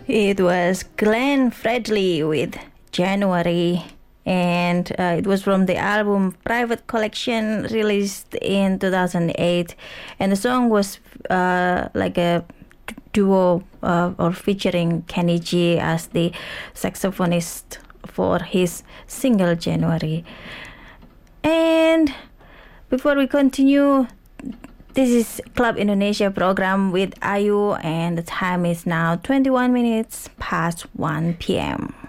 It was Glenn Fredly with January, and it was from the album Private Collection, released in 2008. And the song was like a duo or featuring Kenny G as the saxophonist for his single January. And before we continue, this is Club Indonesia program with Ayu, and the time is now 21 minutes past 1 p.m.